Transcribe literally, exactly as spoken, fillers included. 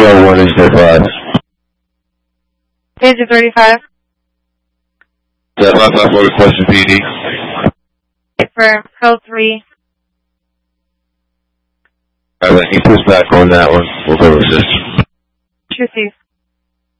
oh one is their five. Page thirty-five. That five five four requesting P D. For code three. Alright, he push back on that one. We'll go assist. True,